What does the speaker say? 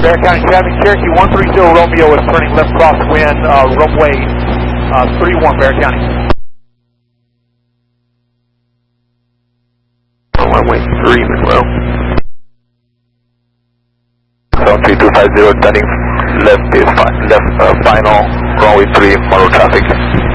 Bear County traffic, Cherokee 130 Romeo is turning left crosswind, runway 31, Bear County. Runway 3, Monroe. 73250, turning left is final, runway 3, Monroe traffic.